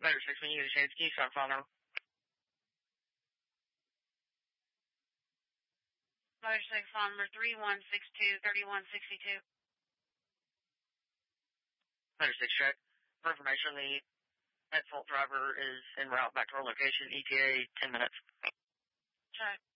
Motor 6, when you get a chance, can you start file number? Motor 6, file number 3162-3162. Motor 6, check. For information, the at-fault driver is en route back to our location, ETA 10 minutes. Check.